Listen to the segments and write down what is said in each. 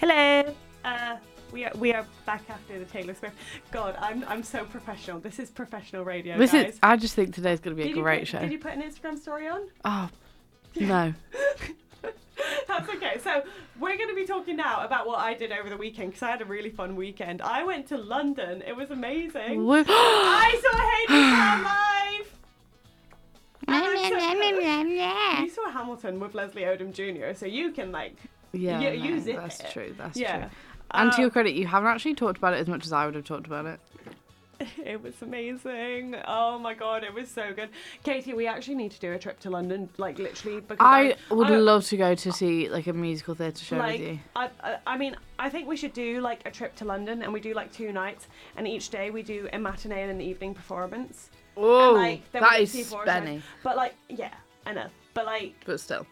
Hello. We are back after the Taylor Swift. God, I'm so professional. This is professional radio, guys. I just think today's going to be a great show. Did you put an Instagram story on? Oh, no. That's okay. So we're going to be talking now about what I did over the weekend because I had a really fun weekend. I went to London. It was amazing. I saw Hades live. You saw Hamilton with Leslie Odom Jr. So you can use it. That's true. That's yeah. true. And to your credit, you haven't actually talked about it as much as I would have talked about it. It was amazing. Oh my God, it was so good. Katie, we actually need to do a trip to London, literally. Because I would love to go to see a musical theatre show with you. I mean, I think we should do a trip to London and we do 2 nights and each day we do a matinee and an evening performance. Oh, that is spenny. But yeah, I know. But still.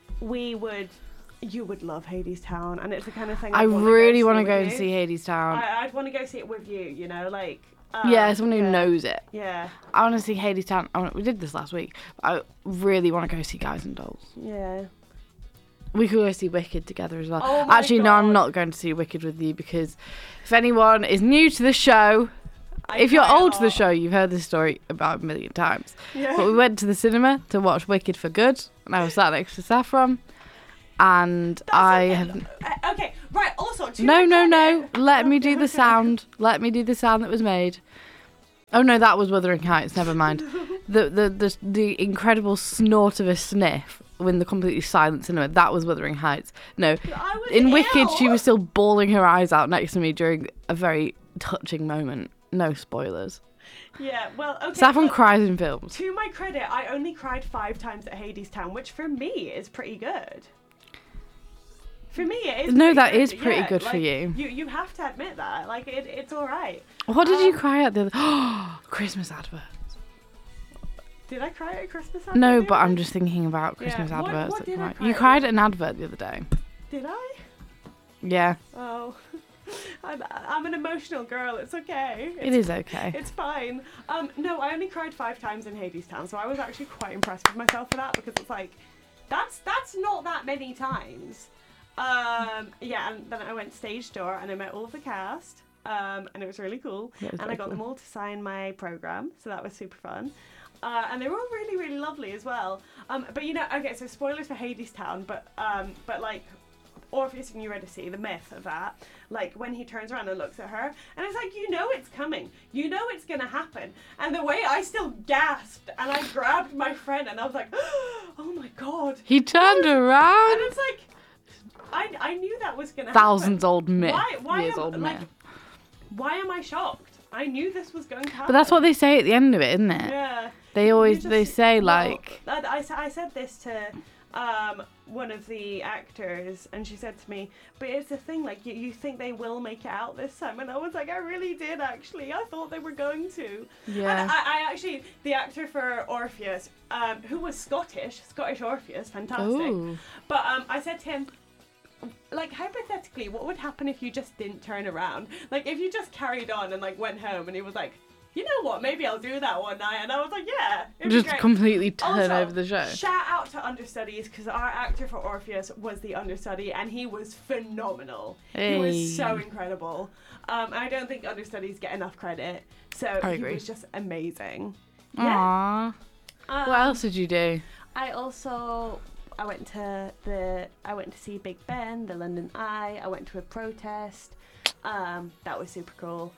You would love Hadestown, and it's the kind of thing I really want to go and see Hadestown. I'd want to go see it with you, someone who knows it. Yeah. I want to see Hadestown. We did this last week. I really want to go see Guys and Dolls. Yeah. We could go see Wicked together as well. Oh my Actually, God. no, I'm not going to see Wicked with you because if anyone is new to the show, if you're old to the show, you've heard this story about a million times. Yeah. But we went to the cinema to watch Wicked for good, and I was sat next to Saffron. And okay, right, also... No. Let me do the sound. Let me do the sound that was made. Oh, no, that was Wuthering Heights. Never mind. The incredible snort of a sniff when the completely silent cinema. That was Wuthering Heights. No. In Wicked, she was still bawling her eyes out next to me during a very touching moment. No spoilers. Yeah, well, okay. Saffron cries in films. To my credit, I only cried 5 times at Hadestown, which for me is pretty good. For me, it is. No, that is pretty good for you. You have to admit that. It's all right. What did you cry at the other? Oh, Christmas adverts. Did I cry at a Christmas advert? No, but I'm just thinking about Christmas adverts. What did I cry You cried at an advert the other day. Did I? Yeah. Oh. I'm an emotional girl. It's okay. It is okay. It's fine. No, I only cried 5 times in Hadestown, so I was actually quite impressed with myself for that because it's that's not that many times. Yeah, and then I went stage door and I met all of the cast, and it was really cool. And I got them all to sign my program, so that was super fun. And they were all really, really lovely as well. But okay, so spoilers for Hadestown, but Orpheus and Eurydice, the myth of that, when he turns around and looks at her, and it's it's coming, it's gonna happen, and the way I still gasped, and I grabbed my friend, and I was like, oh my God. He turned around. And it's I knew that was gonna Thousands happen. old myth. Why am I shocked? I knew this was going to happen. But that's what they say at the end of it, isn't it? Yeah. They say I said this to one of the actors, and she said to me, but it's a thing, you think they will make it out this time? And I was like, I really did, actually. I thought they were going to. Yeah. And I actually, the actor for Orpheus, who was Scottish Orpheus, fantastic. Ooh. But I said to him, hypothetically, what would happen if you just didn't turn around? If you just carried on and went home, and he was like, you know what, maybe I'll do that one night. And I was like, yeah, it'd just be great. completely turn also, over the show. Shout out to understudies, because our actor for Orpheus was the understudy, and he was phenomenal. Hey. He was so incredible. I don't think understudies get enough credit, so he was just amazing. Aww. Yeah. What else did you do? I went to see Big Ben, the London Eye. I went to a protest. That was super cool.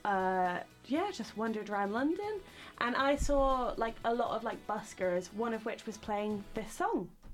Just wandered around London, and I saw a lot of buskers, one of which was playing this song.